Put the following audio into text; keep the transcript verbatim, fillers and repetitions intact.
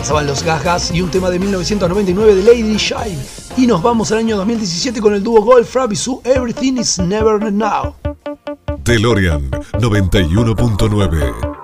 Pasaban los Gajas y un tema de mil novecientos noventa y nueve de Lady Shine. Y nos vamos al año dos mil diecisiete con el dúo Goldfrapp y su Everything is Never Now. DeLorean noventa y uno punto nueve.